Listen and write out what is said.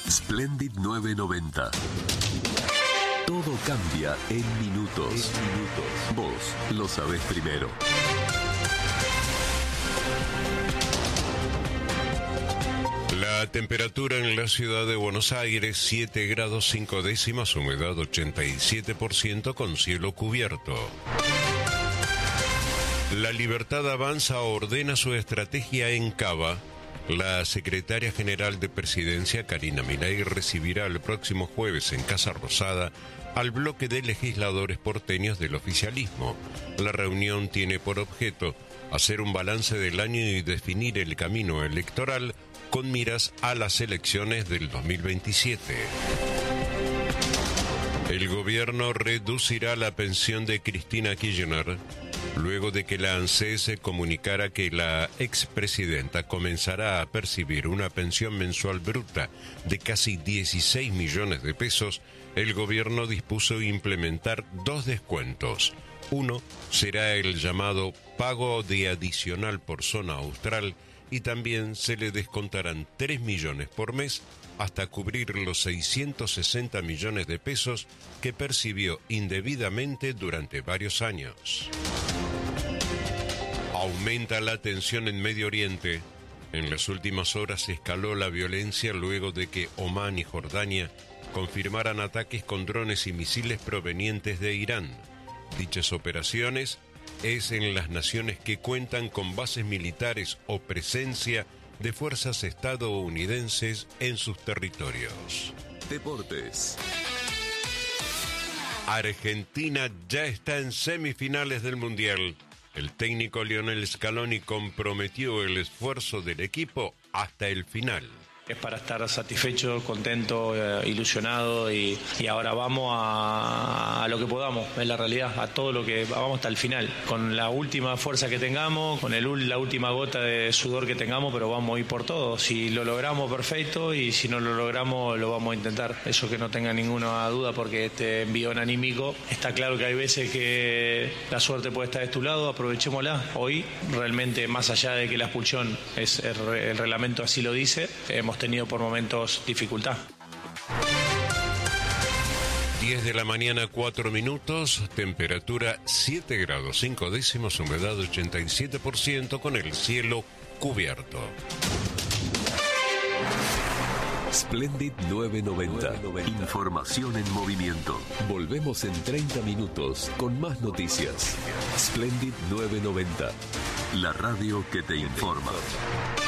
Splendid 990. Todo cambia en minutos. Vos lo sabés primero. La temperatura en la ciudad de Buenos Aires, 7 grados 5 décimas, humedad 87% con cielo cubierto. La Libertad Avanza ordena su estrategia en Cava. La secretaria general de Presidencia, Karina Milei, recibirá el próximo jueves en Casa Rosada al bloque de legisladores porteños del oficialismo. La reunión tiene por objeto hacer un balance del año y definir el camino electoral con miras a las elecciones del 2027. El gobierno reducirá la pensión de Cristina Kirchner luego de que la ANSES comunicara que la expresidenta comenzará a percibir una pensión mensual bruta de casi 16 millones de pesos. El gobierno dispuso implementar 2 descuentos. Uno será el llamado pago de adicional por zona austral y también se le descontarán 3 millones por mes hasta cubrir los 660 millones de pesos que percibió indebidamente durante varios años. Aumenta la tensión en Medio Oriente. En las últimas horas escaló la violencia luego de que Omán y Jordania confirmaran ataques con drones y misiles provenientes de Irán. Dichas operaciones es en las naciones que cuentan con bases militares o presencia de fuerzas estadounidenses en sus territorios. Deportes. Argentina ya está en semifinales del Mundial. El técnico Lionel Scaloni comprometió el esfuerzo del equipo hasta el final. Es para estar satisfecho, contento, ilusionado y ahora vamos a lo que podamos, en la realidad, a todo lo que vamos hasta el final, con la última fuerza que tengamos, con la última gota de sudor que tengamos, pero vamos a ir por todo. Si lo logramos, perfecto, y si no lo logramos, lo vamos a intentar. Eso que no tenga ninguna duda, porque este envión anímico, está claro que hay veces que la suerte puede estar de tu lado, aprovechémosla. Hoy, realmente, más allá de que la expulsión, el reglamento así lo dice, hemos tenido por momentos dificultad. 10 de la mañana, 4 minutos, temperatura 7 grados 5 décimas, humedad 87% con el cielo cubierto. Splendid 990. Información en movimiento. Volvemos en 30 minutos con más noticias. Splendid 990. La radio que te informa.